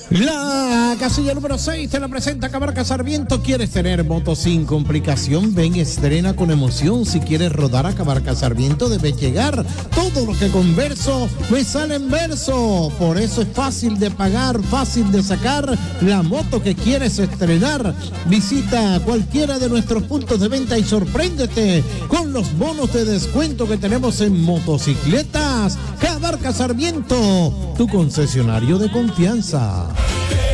La casilla número 6 te la presenta Cabarca Sarmiento. ¿Quieres tener moto sin complicación? Ven, estrena con emoción. Si quieres rodar a Cabarca Sarmiento, debes llegar. Todo lo que converso me sale en verso. Por eso es fácil de pagar, fácil de sacar la moto que quieres estrenar. Visita cualquiera de nuestros puntos de venta y sorpréndete con los bonos de descuento que tenemos en motocicletas. Cabarca Sarmiento, tu concesionario de confianza.